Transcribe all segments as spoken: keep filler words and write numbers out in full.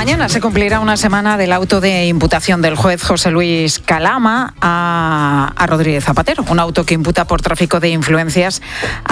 Mañana se cumplirá una semana del auto de imputación del juez José Luis Calama a, a Rodríguez Zapatero, un auto que imputa por tráfico de influencias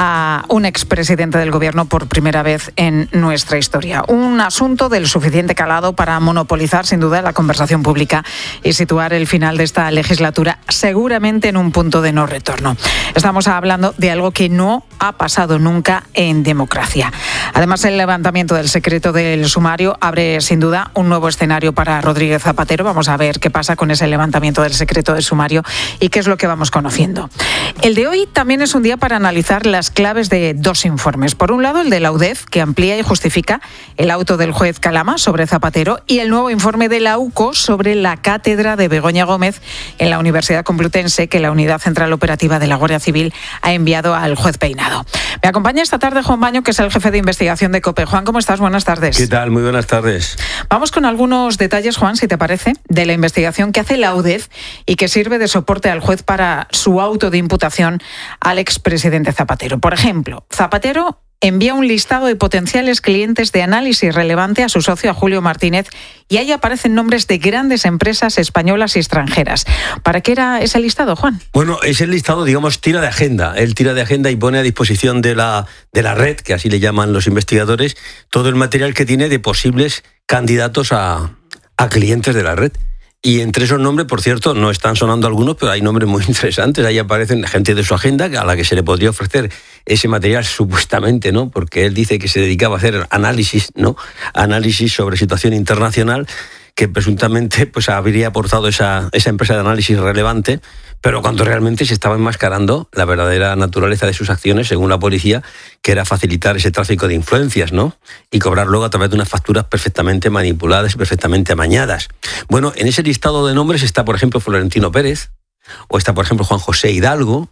a un expresidente del gobierno por primera vez en nuestra historia. Un asunto del suficiente calado para monopolizar sin duda la conversación pública y situar el final de esta legislatura seguramente en un punto de no retorno. Estamos hablando de algo que no ha pasado nunca en democracia. Además, el levantamiento del secreto del sumario abre sin duda un nuevo escenario para Rodríguez Zapatero. Vamos a ver qué pasa con ese levantamiento del secreto del sumario y qué es lo que vamos conociendo. El de hoy también es un día para analizar las claves de dos informes. Por un lado, el de la U D E F, que amplía y justifica el auto del juez Calama sobre Zapatero, y el nuevo informe de la U C O sobre la cátedra de Begoña Gómez en la Universidad Complutense, que la Unidad Central Operativa de la Guardia Civil ha enviado al juez Peinado. Me acompaña esta tarde Juan Baño, que es el jefe de investigación de COPE. Juan, ¿cómo estás? Buenas tardes. ¿Qué tal? Muy buenas tardes. Vamos con algunos detalles, Juan, si te parece, de la investigación que hace la U D E F y que sirve de soporte al juez para su auto de imputación al expresidente Zapatero. Por ejemplo, Zapatero envía un listado de potenciales clientes de análisis relevante a su socio, a Julio Martínez, y ahí aparecen nombres de grandes empresas españolas y extranjeras. ¿Para qué era ese listado, Juan? Bueno, ese listado, digamos, tira de agenda. Él tira de agenda y pone a disposición de la, de la red, que así le llaman los investigadores, todo el material que tiene de posibles candidatos a, a clientes de la red. Y entre esos nombres, por cierto, no están sonando algunos, pero hay nombres muy interesantes. Ahí aparecen gente de su agenda a la que se le podría ofrecer ese material supuestamente, ¿no? Porque él dice que se dedicaba a hacer análisis, ¿no? Análisis sobre situación internacional, que presuntamente pues habría aportado esa, esa empresa de análisis relevante, pero cuando realmente se estaba enmascarando la verdadera naturaleza de sus acciones, según la policía, que era facilitar ese tráfico de influencias, ¿no? Y cobrar luego a través de unas facturas perfectamente manipuladas y perfectamente amañadas. Bueno, en ese listado de nombres está, por ejemplo, Florentino Pérez, o está, por ejemplo, Juan José Hidalgo,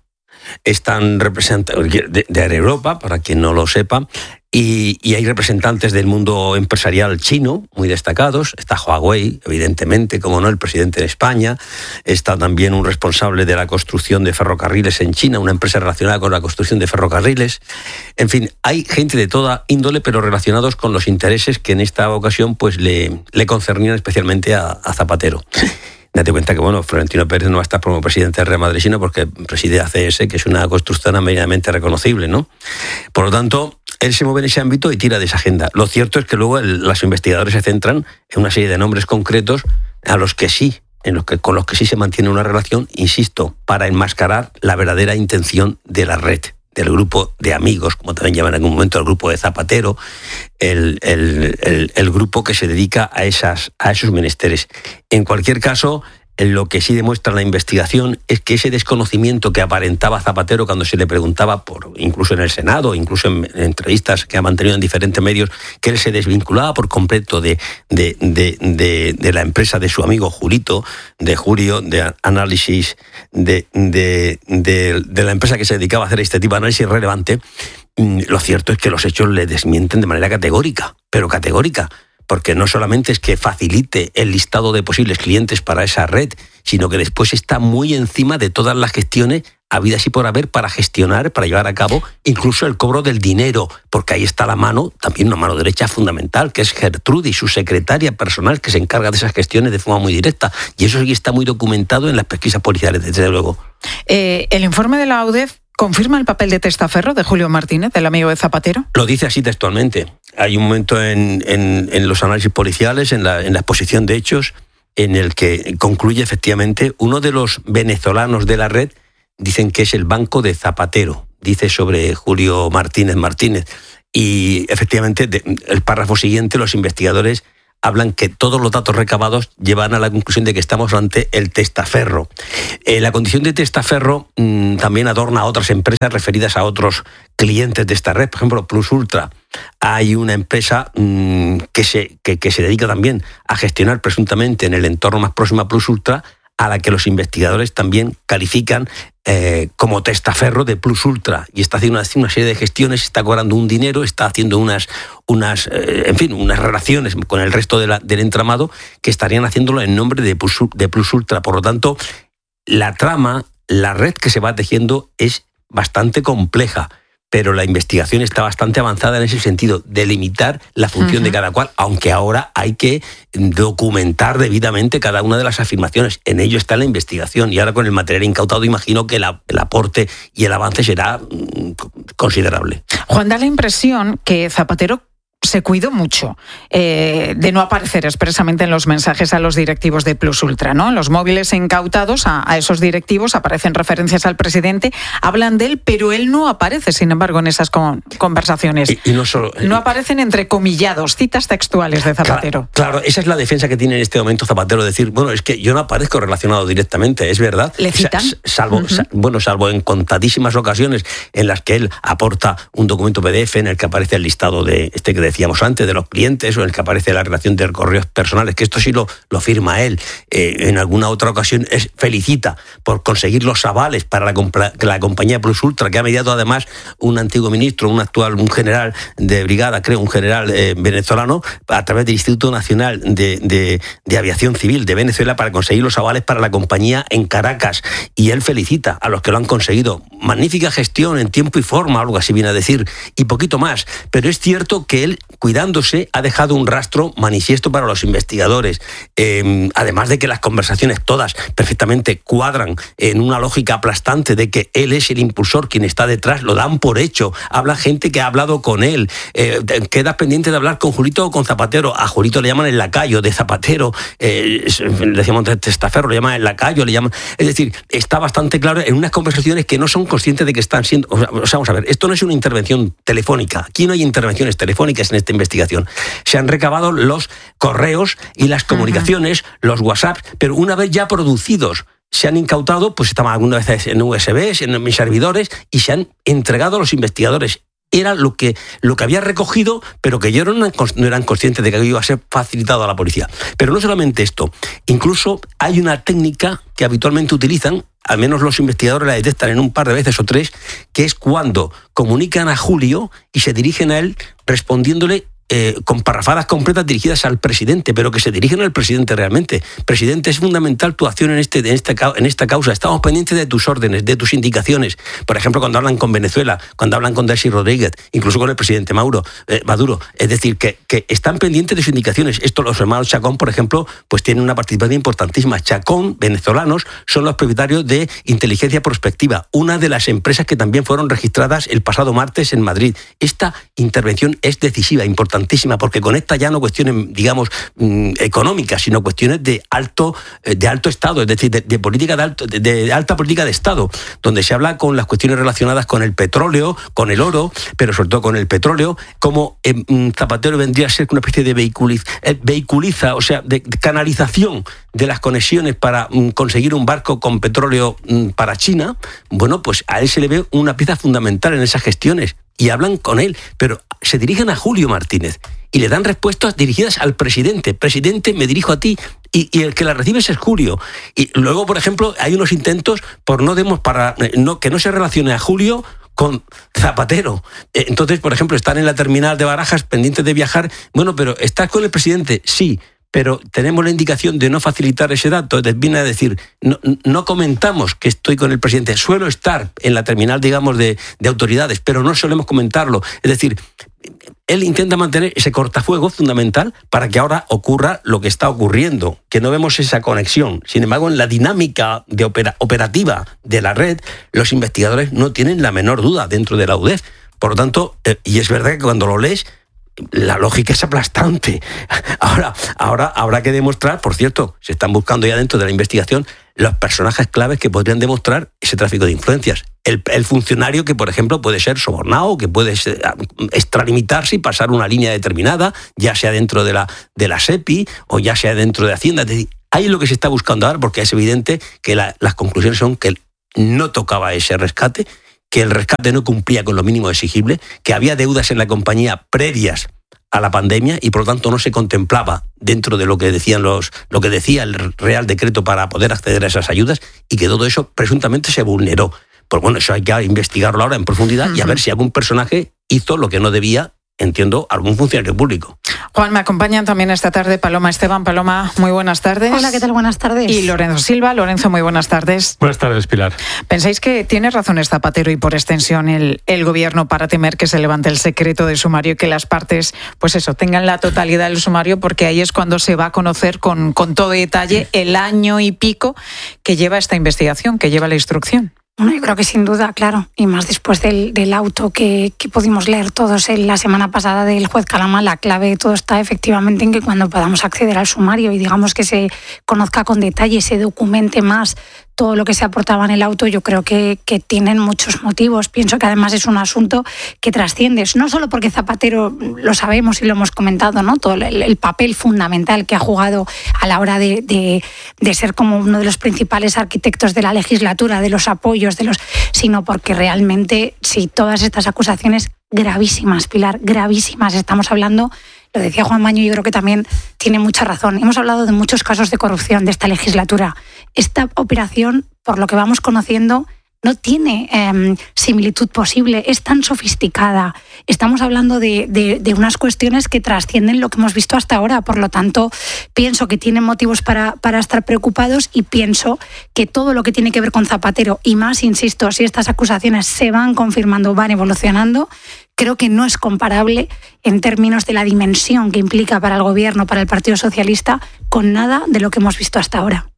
están representantes de, de Aeroeuropa, para quien no lo sepa, y, y hay representantes del mundo empresarial chino muy destacados. Está Huawei, evidentemente, como no, el presidente de España. Está también un responsable de la construcción de ferrocarriles en China, una empresa relacionada con la construcción de ferrocarriles. En fin, hay gente de toda índole, pero relacionados con los intereses que en esta ocasión pues le, le concernían especialmente a, a Zapatero. Date cuenta que, bueno, Florentino Pérez no va a estar como presidente del Real Madrid, sino porque preside A C S, que es una constructora medianamente reconocible, ¿no? Por lo tanto, él se mueve en ese ámbito y tira de esa agenda. Lo cierto es que luego el, los investigadores se centran en una serie de nombres concretos a los que sí, en los que, con los que sí se mantiene una relación, insisto, para enmascarar la verdadera intención de la red, del grupo de amigos, como también llaman en algún momento el grupo de Zapatero, el, el, el, el grupo que se dedica a, esas, a esos menesteres. En cualquier caso, lo que sí demuestra la investigación es que ese desconocimiento que aparentaba Zapatero cuando se le preguntaba, por incluso en el Senado, incluso en, en entrevistas que ha mantenido en diferentes medios, que él se desvinculaba por completo de, de, de, de, de la empresa de su amigo Julito, de Julio, de análisis, de, de, de, de la empresa que se dedicaba a hacer este tipo de análisis relevante. Lo cierto es que los hechos le desmienten de manera categórica, pero categórica. Porque no solamente es que facilite el listado de posibles clientes para esa red, sino que después está muy encima de todas las gestiones habidas y por haber para gestionar, para llevar a cabo incluso el cobro del dinero, porque ahí está la mano, también una mano derecha fundamental, que es Gertrudis, su secretaria personal, que se encarga de esas gestiones de forma muy directa. Y eso sí está muy documentado en las pesquisas policiales, desde luego. Eh, el informe de la U D E F ¿confirma el papel de testaferro de Julio Martínez, del amigo de Zapatero? Lo dice así textualmente. Hay un momento en, en, en los análisis policiales, en la, en la exposición de hechos, en el que concluye efectivamente uno de los venezolanos de la red, dicen que es el banco de Zapatero, dice sobre Julio Martínez Martínez. Y efectivamente, de, el párrafo siguiente, los investigadores hablan que todos los datos recabados llevan a la conclusión de que estamos ante el testaferro. Eh, la condición de testaferro mmm, también adorna a otras empresas referidas a otros clientes de esta red. Por ejemplo, Plus Ultra. Hay una empresa mmm, que, se, que, que se dedica también a gestionar presuntamente en el entorno más próximo a Plus Ultra, a la que los investigadores también califican eh, como testaferro de Plus Ultra, y está haciendo una, una serie de gestiones, está cobrando un dinero, está haciendo unas, unas eh, en fin, unas relaciones con el resto de la, del entramado que estarían haciéndolo en nombre de Plus, de Plus Ultra. Por lo tanto, la trama, la red que se va tejiendo es bastante compleja. pero la investigación está bastante avanzada en ese sentido, de limitar la función uh-huh. de cada cual, aunque ahora hay que documentar debidamente cada una de las afirmaciones. En ello está la investigación, y ahora con el material incautado imagino que la, el aporte y el avance será mm, considerable. Juan, da la impresión que Zapatero se cuidó mucho eh, de no aparecer expresamente en los mensajes a los directivos de Plus Ultra, ¿no? En los móviles incautados a, a esos directivos aparecen referencias al presidente, hablan de él, pero él no aparece, sin embargo, en esas con, conversaciones. Y, y no solo, no aparecen entrecomillados, citas textuales de Zapatero. Claro, claro, esa es la defensa que tiene en este momento Zapatero, decir, bueno, es que yo no aparezco relacionado directamente, es verdad. ¿Le citan? Sa- salvo, uh-huh. sa- bueno, salvo en contadísimas ocasiones en las que él aporta un documento P D F en el que aparece el listado de este que decíamos antes, de los clientes, o en el que aparece la relación de correos personales, que esto sí lo, lo firma él. Eh, en alguna otra ocasión es, felicita por conseguir los avales para la, compra, la compañía Plus Ultra, que ha mediado además un antiguo ministro, un actual, un general de brigada, creo, un general eh, venezolano, a través del Instituto Nacional de, de, de Aviación Civil de Venezuela, para conseguir los avales para la compañía en Caracas. Y él felicita a los que lo han conseguido. Magnífica gestión en tiempo y forma, algo así viene a decir, y poquito más. Pero es cierto que él, cuidando ha dejado un rastro manifiesto para los investigadores, eh, además de que las conversaciones todas perfectamente cuadran en una lógica aplastante de que él es el impulsor, quien está detrás, lo dan por hecho, habla gente que ha hablado con él, eh, queda pendiente de hablar con Julito o con Zapatero. A Julito le llaman el lacayo de Zapatero, eh, le decíamos testaferro, le llaman el lacayo, le llaman, es decir, está bastante claro en unas conversaciones que no son conscientes de que están siendo, o sea, vamos a ver, esto no es una intervención telefónica, aquí no hay intervenciones telefónicas en esta investigación. Se han recabado los correos y las comunicaciones, uh-huh. los WhatsApp, pero una vez ya producidos, se han incautado, pues estaban algunas veces en U S Bs, en mis servidores, y se han entregado a los investigadores. Era lo que, lo que había recogido, pero que yo no, no eran conscientes de que iba a ser facilitado a la policía. Pero no solamente esto, incluso hay una técnica que habitualmente utilizan, al menos los investigadores la detectan en un par de veces o tres, que es cuando comunican a Julio y se dirigen a él respondiéndole Eh, con parrafadas completas dirigidas al presidente, pero que se dirigen al presidente realmente. Presidente, es fundamental tu acción en, este, en, esta, en esta causa. Estamos pendientes de tus órdenes, de tus indicaciones. Por ejemplo, cuando hablan con Venezuela, cuando hablan con Delcy Rodríguez, incluso con el presidente Mauro, eh, Maduro. Es decir, que, que están pendientes de sus indicaciones. Esto, los hermanos Chacón, por ejemplo, pues tienen una participación importantísima. Chacón, venezolanos, son los propietarios de Inteligencia Prospectiva, una de las empresas que también fueron registradas el pasado martes en Madrid. Esta intervención es decisiva, importante, porque conecta ya no cuestiones, digamos, mmm, económicas, sino cuestiones de alto, de alto Estado, es decir, de, de política de, alto, de, de alta política de Estado, donde se habla con las cuestiones relacionadas con el petróleo, con el oro, pero sobre todo con el petróleo, como eh, Zapatero vendría a ser una especie de vehiculiza, eh, vehiculiza o sea, de, de canalización de las conexiones para mm, conseguir un barco con petróleo mm, para China. Bueno, pues a él se le ve una pieza fundamental en esas gestiones. Y hablan con él, pero se dirigen a Julio Martínez y le dan respuestas dirigidas al presidente. Presidente, me dirijo a ti, y, y el que la recibe es Julio. Y luego, por ejemplo, hay unos intentos por no demos para no, que no se relacione a Julio con Zapatero. Entonces, por ejemplo, están en la terminal de Barajas pendientes de viajar. Bueno, pero ¿estás con el presidente? Sí. Pero tenemos la indicación de no facilitar ese dato. Entonces viene a decir, no, no comentamos que estoy con el presidente. Suelo estar en la terminal, digamos, de, de autoridades, pero no solemos comentarlo. Es decir, él intenta mantener ese cortafuego fundamental para que ahora ocurra lo que está ocurriendo, que no vemos esa conexión. Sin embargo, en la dinámica de opera, operativa de la red, los investigadores no tienen la menor duda dentro de la U D E F. Por lo tanto, eh, y es verdad que cuando lo lees, la lógica es aplastante. Ahora, ahora habrá que demostrar, por cierto, se están buscando ya dentro de la investigación los personajes claves que podrían demostrar ese tráfico de influencias. El, el funcionario que, por ejemplo, puede ser sobornado, que puede ser, extralimitarse y pasar una línea determinada, ya sea dentro de la, de la SEPI o ya sea dentro de Hacienda. Es decir, ahí es lo que se está buscando ahora, porque es evidente que la, las conclusiones son que no tocaba ese rescate, que el rescate no cumplía con lo mínimo exigible, que había deudas en la compañía previas a la pandemia y por lo tanto no se contemplaba dentro de lo que decían los, lo que decía el Real Decreto para poder acceder a esas ayudas, y que todo eso presuntamente se vulneró. Pues bueno, eso hay que investigarlo ahora en profundidad uh-huh. y a ver si algún personaje hizo lo que no debía, entiendo, algún funcionario público. Juan, me acompañan también esta tarde Paloma Esteban. Paloma, muy buenas tardes. Hola, ¿qué tal? Buenas tardes. Y Lorenzo Silva. Lorenzo, muy buenas tardes. Buenas tardes, Pilar. ¿Pensáis que tiene razones Zapatero y por extensión el, el gobierno para temer que se levante el secreto de sumario y que las partes, pues eso, tengan la totalidad del sumario? Porque ahí es cuando se va a conocer con, con todo detalle el año y pico que lleva esta investigación, que lleva la instrucción. Bueno, yo creo que sin duda, claro, y más después del, del auto que, que pudimos leer todos en la semana pasada del juez Calama, la clave de todo está efectivamente en que cuando podamos acceder al sumario y digamos que se conozca con detalle, se documente más todo lo que se aportaba en el auto, yo creo que, que tienen muchos motivos. Pienso que además es un asunto que trasciende, no solo porque Zapatero, lo sabemos y lo hemos comentado, ¿no? Todo el, el papel fundamental que ha jugado a la hora de, de, de ser como uno de los principales arquitectos de la legislatura, de los apoyos, de los, sino porque realmente, si todas estas acusaciones gravísimas, Pilar, gravísimas, estamos hablando, lo decía Juan Maño, yo creo que también tiene mucha razón. Hemos hablado de muchos casos de corrupción de esta legislatura. Esta operación, por lo que vamos conociendo, no tiene eh, similitud posible, es tan sofisticada. Estamos hablando de, de, de unas cuestiones que trascienden lo que hemos visto hasta ahora. Por lo tanto, pienso que tienen motivos para, para estar preocupados y pienso que todo lo que tiene que ver con Zapatero, y más, insisto, si estas acusaciones se van confirmando, van evolucionando, creo que no es comparable en términos de la dimensión que implica para el Gobierno, para el Partido Socialista, con nada de lo que hemos visto hasta ahora.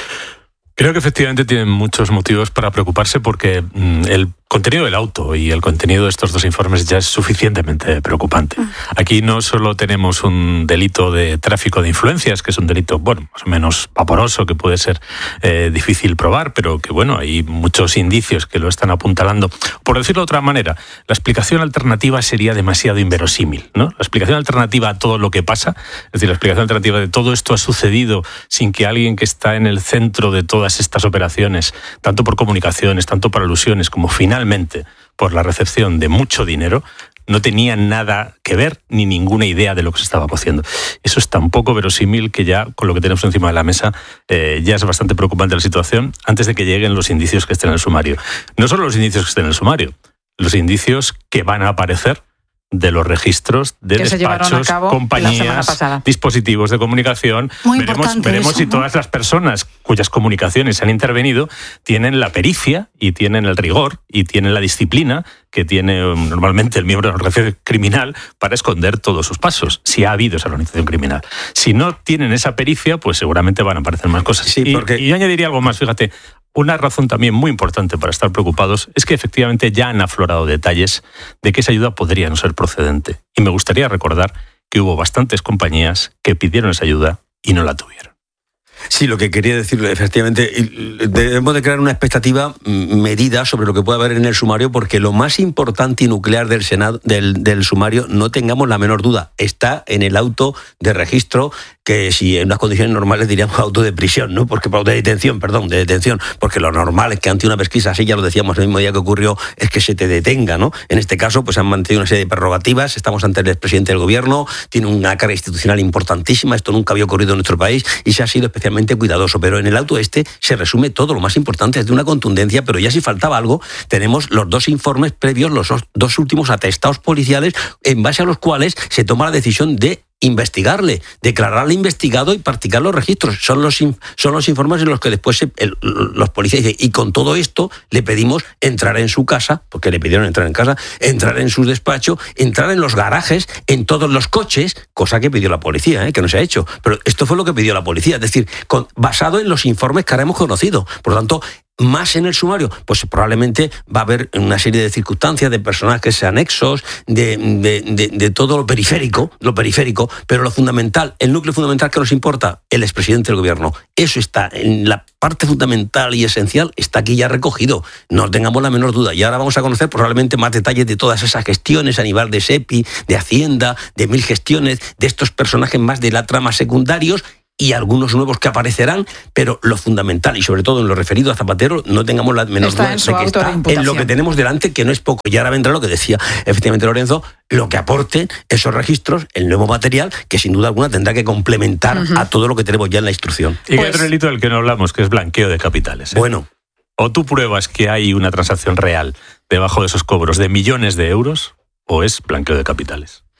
Creo que efectivamente tienen muchos motivos para preocuparse porque mmm, el contenido del auto y el contenido de estos dos informes ya es suficientemente preocupante. Aquí no solo tenemos un delito de tráfico de influencias, que es un delito, bueno, más o menos vaporoso, que puede ser eh, difícil probar, pero que, bueno, hay muchos indicios que lo están apuntalando. Por decirlo de otra manera, la explicación alternativa sería demasiado inverosímil, ¿no? La explicación alternativa a todo lo que pasa, es decir, la explicación alternativa de todo esto ha sucedido sin que alguien que está en el centro de todas estas operaciones, tanto por comunicaciones, tanto por alusiones, como finalmente por la recepción de mucho dinero, no tenían nada que ver ni ninguna idea de lo que se estaba haciendo. Eso es tan poco verosímil que ya, con lo que tenemos encima de la mesa, eh, ya es bastante preocupante la situación antes de que lleguen los indicios que estén en el sumario. No solo los indicios que estén en el sumario, los indicios que van a aparecer de los registros de que despachos, compañías, dispositivos de comunicación. Muy veremos veremos eso, si ¿no? todas las personas cuyas comunicaciones han intervenido tienen la pericia y tienen el rigor y tienen la disciplina que tiene normalmente el miembro de la organización criminal para esconder todos sus pasos, si ha habido esa organización criminal. Si no tienen esa pericia, pues seguramente van a aparecer más cosas. Sí, porque... y, y yo añadiría algo más, fíjate. Una razón también muy importante para estar preocupados es que efectivamente ya han aflorado detalles de que esa ayuda podría no ser procedente. Y me gustaría recordar que hubo bastantes compañías que pidieron esa ayuda y no la tuvieron. Sí, lo que quería decir, efectivamente, debemos de crear una expectativa medida sobre lo que puede haber en el sumario, porque lo más importante y nuclear del Senado, del, del sumario, no tengamos la menor duda, está en el auto de registro, que si en unas condiciones normales diríamos auto de prisión, ¿no? Porque de detención, perdón, de detención, porque lo normal es que ante una pesquisa así, ya lo decíamos el mismo día que ocurrió, es que se te detenga, ¿no? En este caso, pues han mantenido una serie de prerrogativas, estamos ante el expresidente del gobierno, tiene una carga institucional importantísima, esto nunca había ocurrido en nuestro país y se ha sido especialmente cuidadoso, pero en el auto este se resume todo, lo más importante es de una contundencia, pero ya si faltaba algo, tenemos los dos informes previos, los dos últimos atestados policiales, en base a los cuales se toma la decisión de investigarle, declararle investigado y practicar los registros. Son los, son los informes en los que después se, el, los policías dicen, y con todo esto le pedimos entrar en su casa, porque le pidieron entrar en casa, entrar en su despacho, entrar en los garajes, en todos los coches, cosa que pidió la policía, ¿eh? Que no se ha hecho. Pero esto fue lo que pidió la policía, es decir, con, basado en los informes que ahora hemos conocido. Por lo tanto, más en el sumario, pues probablemente va a haber una serie de circunstancias, de personajes anexos, de, de, de, de todo lo periférico, lo periférico, pero lo fundamental, el núcleo fundamental que nos importa, el expresidente del gobierno. Eso está en la parte fundamental y esencial, está aquí ya recogido. No tengamos la menor duda. Y ahora vamos a conocer probablemente más detalles de todas esas gestiones a nivel de SEPI, de Hacienda, de mil gestiones, de estos personajes más de la trama secundarios, y algunos nuevos que aparecerán, pero lo fundamental, y sobre todo en lo referido a Zapatero, no tengamos la menor duda de que está en lo que tenemos delante, que no es poco. Y ahora vendrá lo que decía efectivamente Lorenzo, lo que aporten esos registros, el nuevo material, que sin duda alguna tendrá que complementar uh-huh. a todo lo que tenemos ya en la instrucción. Y pues... hay otro delito del que no hablamos, que es blanqueo de capitales. ¿eh? Bueno. O tú pruebas que hay una transacción real debajo de esos cobros de millones de euros, o es blanqueo de capitales.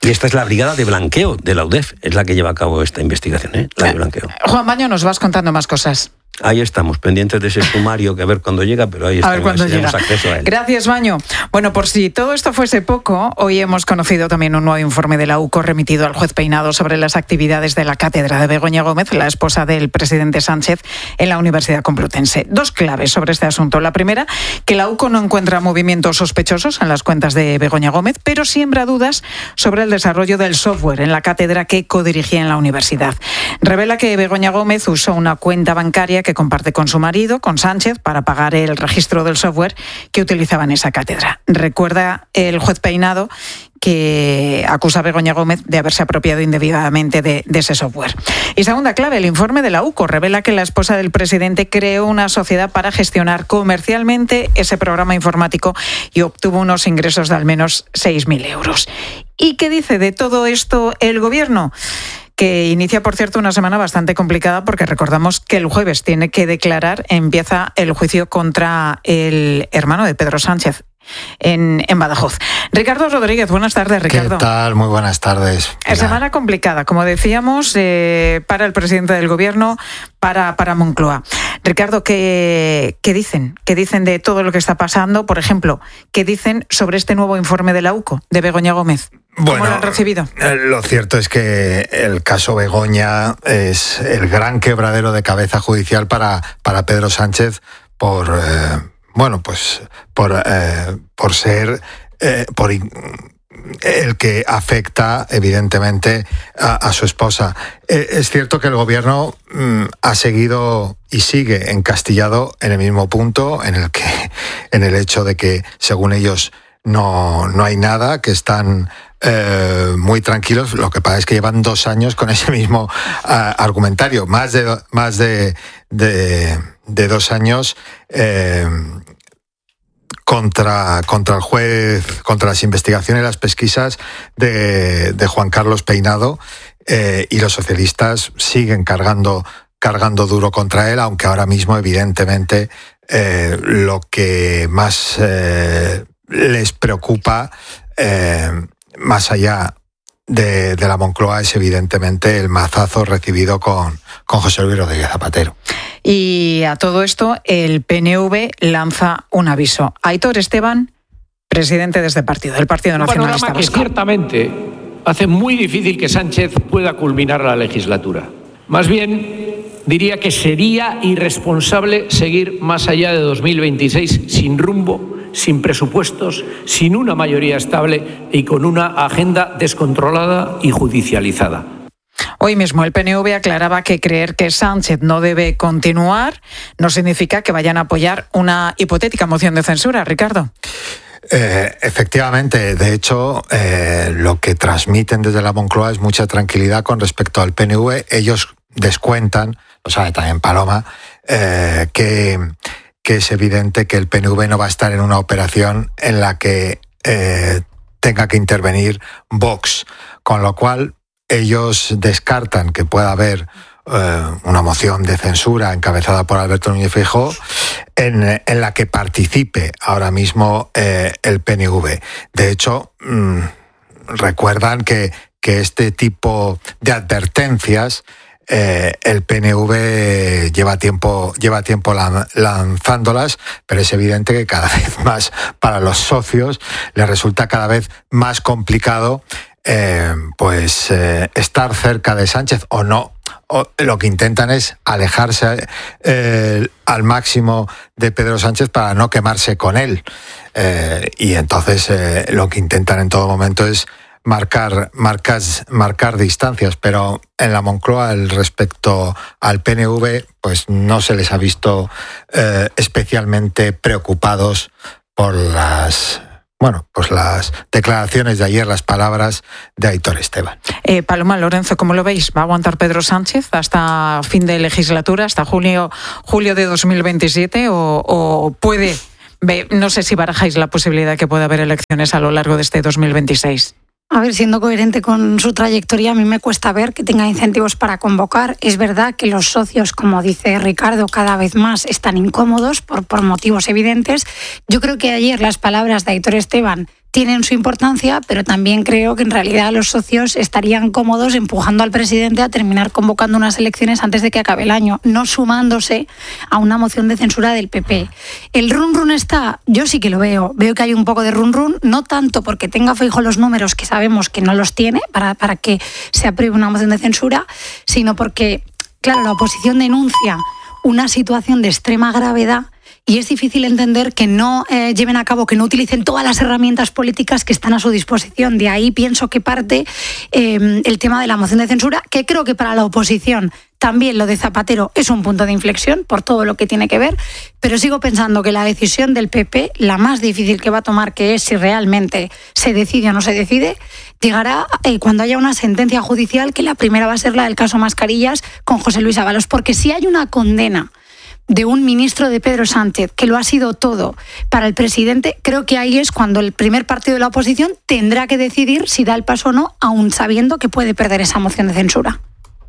Y esta es la brigada de blanqueo de la U D E F, es la que lleva a cabo esta investigación, ¿eh? La de blanqueo. Juan Baño, nos vas contando más cosas. Ahí estamos, pendientes de ese sumario, que a ver cuándo llega, pero ahí a ver cuándo llega. Acceso a él. Gracias, Baño. Bueno, por si todo esto fuese poco, hoy hemos conocido también un nuevo informe de la U C O remitido al juez Peinado sobre las actividades de la cátedra de Begoña Gómez, la esposa del presidente Sánchez, en la Universidad Complutense. Dos claves sobre este asunto. La primera, que la U C O no encuentra movimientos sospechosos en las cuentas de Begoña Gómez, pero siembra dudas sobre el desarrollo del software en la cátedra que codirigía en la universidad. Revela que Begoña Gómez usó una cuenta bancaria que comparte con su marido, con Sánchez, para pagar el registro del software que utilizaba en esa cátedra. Recuerda el juez Peinado que acusa a Begoña Gómez de haberse apropiado indebidamente de, de ese software. Y segunda clave, el informe de la U C O revela que la esposa del presidente creó una sociedad para gestionar comercialmente ese programa informático y obtuvo unos ingresos de al menos seis mil euros. ¿Y qué dice de todo esto el gobierno? Que inicia, por cierto, una semana bastante complicada porque recordamos que el jueves tiene que declarar, empieza el juicio contra el hermano de Pedro Sánchez en, en Badajoz. Ricardo Rodríguez, buenas tardes, Ricardo. ¿Qué tal? Muy buenas tardes. Pilar. Semana complicada, como decíamos, eh, para el presidente del gobierno, para, para Moncloa. Ricardo, ¿qué, ¿qué dicen? ¿Qué dicen de todo lo que está pasando? Por ejemplo, ¿qué dicen sobre este nuevo informe de la U C O, de Begoña Gómez? ¿Cómo bueno, lo han recibido? Lo cierto es que el caso Begoña es el gran quebradero de cabeza judicial para, para Pedro Sánchez por, eh, bueno, pues por, eh, por ser, eh, por el que afecta evidentemente a, a su esposa. Eh, es cierto que el gobierno mm, ha seguido y sigue encastillado en el mismo punto, en el que, en el hecho de que, según ellos, no, no hay nada, que están Eh, muy tranquilos. Lo que pasa es que llevan dos años con ese mismo uh, argumentario, más de más de, de, de dos años eh, contra, contra el juez, contra las investigaciones y las pesquisas de, de Juan Carlos Peinado, eh, y los socialistas siguen cargando, cargando duro contra él, aunque ahora mismo, evidentemente, eh, lo que más eh, les preocupa, eh, más allá de, de la Moncloa, es evidentemente el mazazo recibido con, con José Luis Rodríguez Zapatero. Y a todo esto, el P N V lanza un aviso. Aitor Esteban, presidente de este partido, del Partido Nacionalista Vasco. Un panorama que ciertamente hace muy difícil que Sánchez pueda culminar la legislatura. Más bien, diría que sería irresponsable seguir más allá de dos mil veintiséis sin rumbo, sin presupuestos, sin una mayoría estable y con una agenda descontrolada y judicializada. Hoy mismo el P N V aclaraba que creer que Sánchez no debe continuar no significa que vayan a apoyar una hipotética moción de censura, Ricardo. Eh, efectivamente, de hecho, eh, lo que transmiten desde la Moncloa es mucha tranquilidad con respecto al P N V. Ellos descuentan, lo sabe también Paloma, eh, que... que es evidente que el P N V no va a estar en una operación en la que eh, tenga que intervenir Vox, con lo cual ellos descartan que pueda haber eh, una moción de censura encabezada por Alberto Núñez Feijóo en, en la que participe ahora mismo eh, el P N V. De hecho, mmm, recuerdan que, que este tipo de advertencias Eh, el P N V lleva tiempo, lleva tiempo lanzándolas, pero es evidente que cada vez más para los socios les resulta cada vez más complicado eh, pues eh, estar cerca de Sánchez o no. O lo que intentan es alejarse eh, al máximo de Pedro Sánchez para no quemarse con él. Eh, y entonces eh, lo que intentan en todo momento es marcar, marcas, marcar distancias, pero en la Moncloa, el respecto al P N V, pues no se les ha visto eh, especialmente preocupados por las, bueno, pues las declaraciones de ayer, las palabras de Aitor Esteban. Eh, Paloma, Lorenzo, ¿cómo lo veis? ¿Va a aguantar Pedro Sánchez hasta fin de legislatura, hasta julio, julio de dos mil veintisiete, o, o puede, no sé si barajáis la posibilidad de que pueda haber elecciones a lo largo de este dos mil veintiséis? A ver, siendo coherente con su trayectoria, a mí me cuesta ver que tenga incentivos para convocar. Es verdad que los socios, como dice Ricardo, cada vez más están incómodos por, por motivos evidentes. Yo creo que ayer las palabras de Aitor Esteban tienen su importancia, pero también creo que en realidad los socios estarían cómodos empujando al presidente a terminar convocando unas elecciones antes de que acabe el año, no sumándose a una moción de censura del P P. El run run está, yo sí que lo veo, veo que hay un poco de run run, no tanto porque tenga Feijóo los números, que sabemos que no los tiene para, para que se apruebe una moción de censura, sino porque, claro, la oposición denuncia una situación de extrema gravedad y es difícil entender que no eh, lleven a cabo, que no utilicen todas las herramientas políticas que están a su disposición. De ahí pienso que parte eh, el tema de la moción de censura, que creo que para la oposición también lo de Zapatero es un punto de inflexión por todo lo que tiene que ver, pero sigo pensando que la decisión del P P, la más difícil que va a tomar, que es si realmente se decide o no se decide, llegará eh, cuando haya una sentencia judicial, que la primera va a ser la del caso Mascarillas con José Luis Ábalos, porque si hay una condena de un ministro de Pedro Sánchez, que lo ha sido todo para el presidente, creo que ahí es cuando el primer partido de la oposición tendrá que decidir si da el paso o no, aun sabiendo que puede perder esa moción de censura.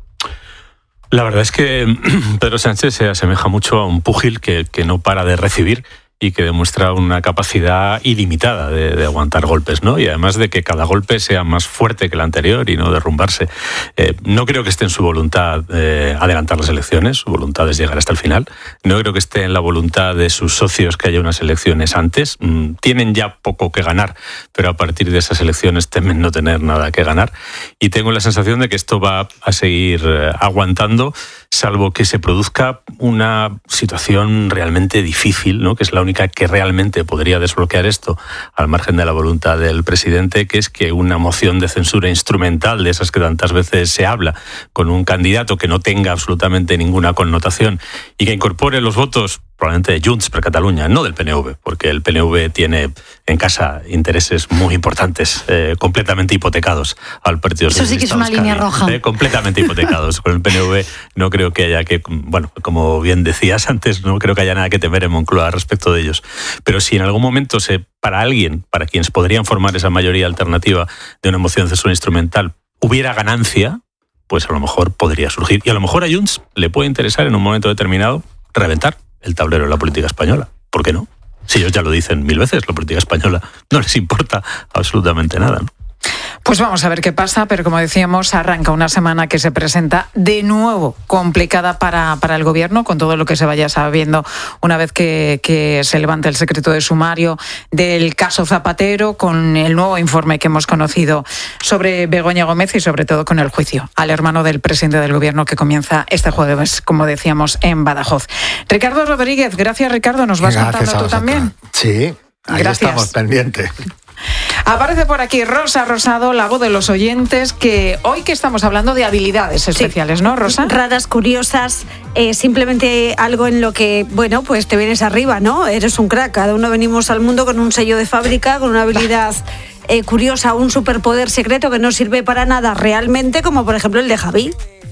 La verdad es que Pedro Sánchez se asemeja mucho a un púgil que, que no para de recibir y que demuestra una capacidad ilimitada de, de aguantar golpes, ¿no? Y además de que cada golpe sea más fuerte que el anterior y no derrumbarse. Eh, no creo que esté en su voluntad eh, adelantar las elecciones, su voluntad es llegar hasta el final. No creo que esté en la voluntad de sus socios que haya unas elecciones antes. Mm, tienen ya poco que ganar, pero a partir de esas elecciones temen no tener nada que ganar. Y tengo la sensación de que esto va a seguir eh, aguantando, salvo que se produzca una situación realmente difícil, ¿no? Que es la única que realmente podría desbloquear esto, al margen de la voluntad del presidente, que es que una moción de censura instrumental, de esas que tantas veces se habla, con un candidato que no tenga absolutamente ninguna connotación y que incorpore los votos probablemente de Junts per Catalunya, no del P N V, porque el P N V tiene en casa intereses muy importantes, eh, completamente hipotecados al Partido Socialista. Eso sí que es una Euskadi, línea roja. Eh, completamente hipotecados. Con el P N V no creo que haya que, bueno, como bien decías antes, no creo que haya nada que temer en Moncloa respecto de ellos. Pero si en algún momento se, para alguien, para quienes podrían formar esa mayoría alternativa de una moción de censura instrumental, hubiera ganancia, pues a lo mejor podría surgir. Y a lo mejor a Junts le puede interesar en un momento determinado reventar el tablero de la política española. ¿Por qué no? Si ellos ya lo dicen mil veces, la política española no les importa absolutamente nada, ¿no? Pues vamos a ver qué pasa, pero como decíamos, arranca una semana que se presenta de nuevo complicada para, para el Gobierno, con todo lo que se vaya sabiendo una vez que, que se levante el secreto de sumario del caso Zapatero, con el nuevo informe que hemos conocido sobre Begoña Gómez y sobre todo con el juicio al hermano del presidente del Gobierno que comienza este jueves, como decíamos, en Badajoz. Ricardo Rodríguez, gracias Ricardo, nos vas gracias contando tú también. Sí, ahí gracias. Estamos pendientes. Aparece por aquí Rosa Rosado, la voz de los oyentes, que hoy que estamos hablando de habilidades especiales, sí. ¿No, Rosa? Raras, curiosas, eh, simplemente algo en lo que, bueno, pues te vienes arriba, ¿no? Eres un crack, cada uno venimos al mundo con un sello de fábrica, con una habilidad eh, curiosa, un superpoder secreto que no sirve para nada realmente, como por ejemplo el de Javi.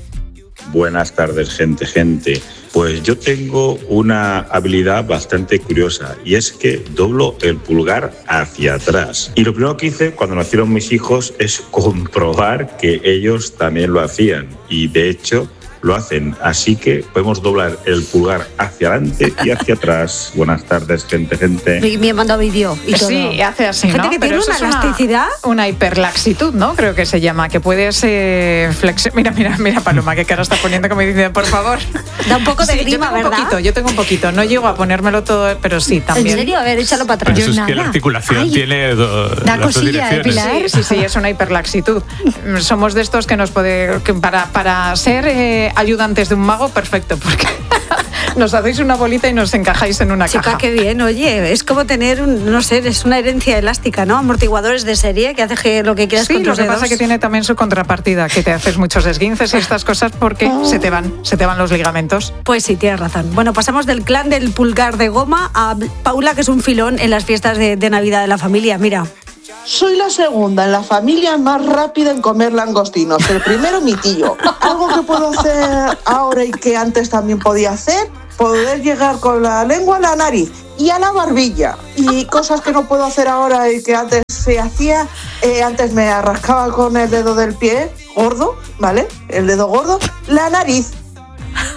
Buenas tardes, gente, gente. Pues yo tengo una habilidad bastante curiosa y es que doblo el pulgar hacia atrás. Y lo primero que hice cuando nacieron mis hijos es comprobar que ellos también lo hacían. Y de hecho lo hacen, así que podemos doblar el pulgar hacia adelante y hacia atrás. Buenas tardes, gente, gente. Me, me he mandado vídeo y todo. Sí, hace así, gente ¿no? que Pero tiene una elasticidad. Una, una hiperlaxitud, ¿no? Creo que se llama, que puedes eh, flexionar. Mira, mira, mira, Paloma, qué cara está poniendo, como dice, por favor. Da un poco de sí, grima, yo tengo ¿verdad? Un poquito, yo tengo un poquito. No llego a ponérmelo todo, pero sí, también. ¿En serio? A ver, échalo para atrás. Eso es nada. que la articulación Ay, tiene do, da las dos cosilla, direcciones. ¿eh, Pilar? Sí, sí, sí, es una hiperlaxitud. Somos de estos que nos puede, que para, para ser eh, ayudantes de un mago, perfecto, porque nos hacéis una bolita y nos encajáis en una Chica, caja. qué bien, oye, es como tener, un, no sé, es una herencia elástica, ¿no? Amortiguadores de serie que hace que lo que quieras Sí, con lo tus que dedos. pasa es que tiene también su contrapartida, que te haces muchos esguinces y estas cosas porque Oh. se te van, se te van los ligamentos. Pues sí, tienes razón. Bueno, pasamos del clan del pulgar de goma a Paula, que es un filón en las fiestas de, de Navidad de la familia. Mira. Soy la segunda en la familia más rápida en comer langostinos. El primero, mi tío. Algo que puedo hacer ahora y que antes también podía hacer, poder llegar con la lengua a la nariz y a la barbilla. Y cosas que no puedo hacer ahora y que antes se hacía, eh, antes me arrascaba con el dedo del pie gordo, ¿vale? El dedo gordo, la nariz.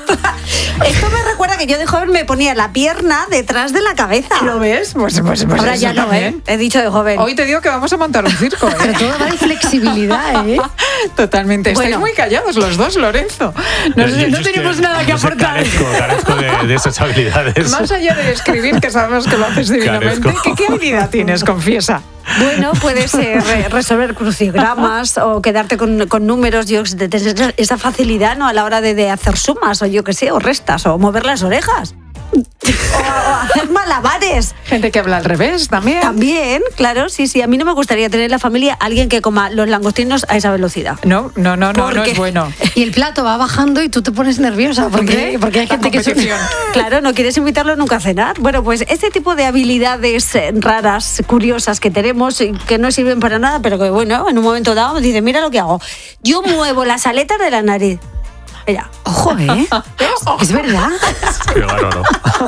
Esto me recuerda que yo de joven me ponía la pierna detrás de la cabeza. ¿Lo ves? Pues, pues, pues ahora ya no, también. ¿eh? He dicho de joven. Hoy te digo que vamos a montar un circo, ¿eh? Pero todo va de flexibilidad, ¿eh? Totalmente. Estáis Bueno. muy callados los dos, Lorenzo. No, Yo- yo no es tenemos que- nada que no sé, aportar. Carezco, carezco de, de esas habilidades. Más allá de escribir, que sabemos que lo haces divinamente, Carezco. ¿qué, qué habilidad tienes? Confiesa. Bueno, puedes eh, re- resolver crucigramas o quedarte con, con números, yo de tener esa facilidad, ¿no? A la hora de, de hacer sumas o yo qué sé, o restas o mover las orejas. O, o hacer malabares. Gente que habla al revés también. También, claro, sí, sí. A mí no me gustaría tener en la familia alguien que coma los langostinos a esa velocidad. No, no, no, no, ¿Por no qué? es bueno. Y el plato va bajando y tú te pones nerviosa porque, Hombre, porque hay la gente que se... competición. Claro, no quieres invitarlo nunca a cenar. Bueno, pues este tipo de habilidades eh, raras, curiosas que tenemos y que no sirven para nada, pero que bueno, en un momento dado dice, mira lo que hago. Yo muevo las aletas de la nariz. Mira. Ojo, ¿eh? Es verdad. Qué bárbaro.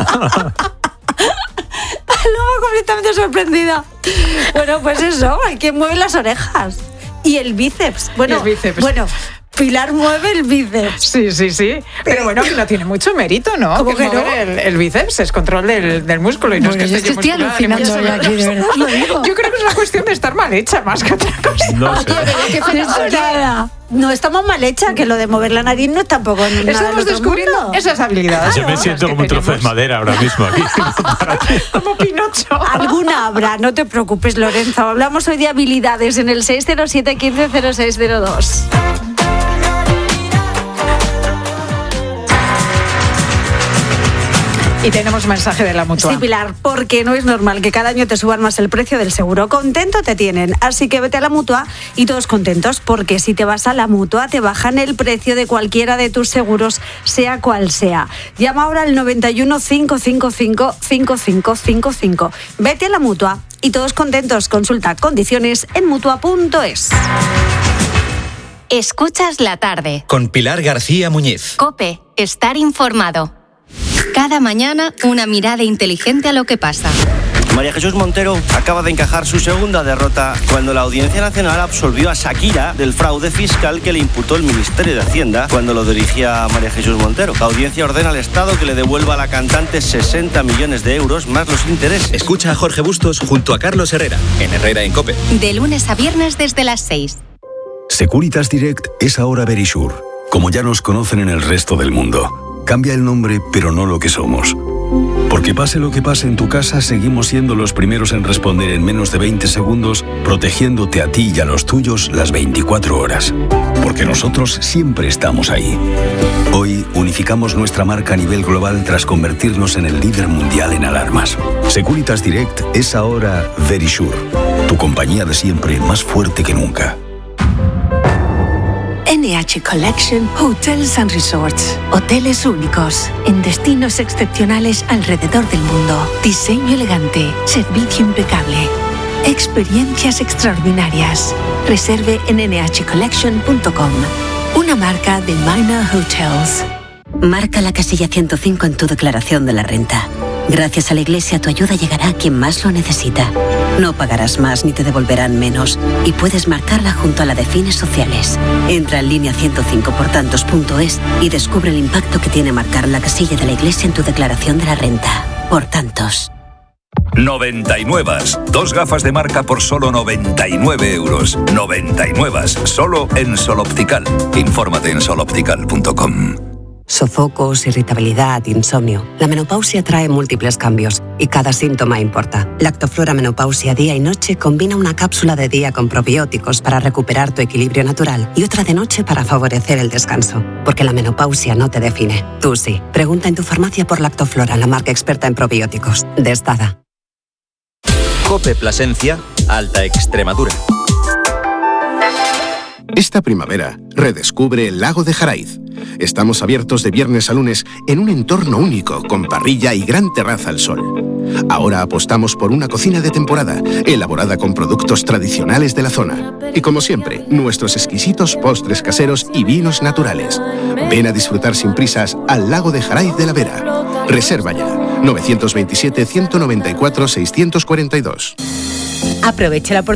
Luego completamente sorprendida. Bueno, pues eso, hay quien mueve las orejas. Y el bíceps. Bueno, Y el bíceps. bueno, Pilar mueve el bíceps. Sí, sí, sí. Pero bueno, que no tiene mucho mérito, ¿no? ¿Cómo que mover no? El, el bíceps es control del, del músculo y no Bueno, es yo que es que esté estoy musculada, ni mucho alucinando menos. aquí, de verdad lo digo. Yo creo que es una cuestión de estar mal hecha más que otra cosa. No sé. Nada. No estamos mal hecha, que lo de mover la nariz no es tampoco nada del Estamos otro descubriendo mundo. esas habilidades. Yo me cosas siento que como un trozo de tenemos. madera ahora mismo aquí. Como Pinocho. Alguna habrá, no te preocupes, Lorenzo. Hablamos hoy de habilidades en el seis cero siete, uno cinco cero seis cero dos. Y tenemos mensaje de la Mutua. Sí, Pilar, porque no es normal que cada año te suban más el precio del seguro. Contento te tienen, así que vete a la Mutua y todos contentos, porque si te vas a la Mutua te bajan el precio de cualquiera de tus seguros, sea cual sea. Llama ahora al noventa y uno, cinco cinco cinco, cinco cinco cinco cinco. Vete a la Mutua y todos contentos. Consulta condiciones en mutua punto es. Escuchas la tarde. Con Pilar García Muñiz. COPE. Estar informado. Cada mañana una mirada inteligente a lo que pasa. María Jesús Montero acaba de encajar su segunda derrota cuando la Audiencia Nacional absolvió a Shakira del fraude fiscal que le imputó el Ministerio de Hacienda cuando lo dirigía María Jesús Montero. La audiencia ordena al Estado que le devuelva a la cantante sesenta millones de euros más los intereses. Escucha a Jorge Bustos junto a Carlos Herrera en Herrera en COPE. De lunes a viernes desde las seis. Securitas Direct es ahora Verisure, como ya nos conocen en el resto del mundo. Cambia el nombre, pero no lo que somos. Porque pase lo que pase en tu casa, seguimos siendo los primeros en responder en menos de veinte segundos, protegiéndote a ti y a los tuyos las veinticuatro horas. Porque nosotros siempre estamos ahí. Hoy unificamos nuestra marca a nivel global tras convertirnos en el líder mundial en alarmas. Securitas Direct es ahora Verisure, tu compañía de siempre más fuerte que nunca. N H Collection Hotels and Resorts. Hoteles únicos en destinos excepcionales alrededor del mundo. Diseño elegante, servicio impecable. Experiencias extraordinarias. Reserve en ene hache collection punto com. Una marca de Minor Hotels. Marca la casilla ciento cinco en tu declaración de la renta. Gracias a la Iglesia, tu ayuda llegará a quien más lo necesita. No pagarás más ni te devolverán menos. Y puedes marcarla junto a la de fines sociales. Entra en línea ciento cinco por tantos punto es y descubre el impacto que tiene marcar la casilla de la Iglesia en tu declaración de la renta. Por tantos. noventa y nueve. Dos gafas de marca por solo noventa y nueve euros. noventa y nueve. Solo en Sol Optical. Infórmate en sol optical punto com. Sofocos, irritabilidad, insomnio. La menopausia trae múltiples cambios y cada síntoma importa. Lactoflora Menopausia Día y Noche combina una cápsula de día con probióticos para recuperar tu equilibrio natural y otra de noche para favorecer el descanso. Porque la menopausia no te define. Tú sí. Pregunta en tu farmacia por Lactoflora, la marca experta en probióticos. De Estada. COPE Plasencia, Alta Extremadura. Esta primavera, redescubre el lago de Jaraiz. Estamos abiertos de viernes a lunes en un entorno único, con parrilla y gran terraza al sol. Ahora apostamos por una cocina de temporada, elaborada con productos tradicionales de la zona. Y como siempre, nuestros exquisitos postres caseros y vinos naturales. Ven a disfrutar sin prisas al lago de Jaraiz de la Vera. Reserva ya, novecientos veintisiete, ciento noventa y cuatro, seiscientos cuarenta y dos. Aprovecha la oportunidad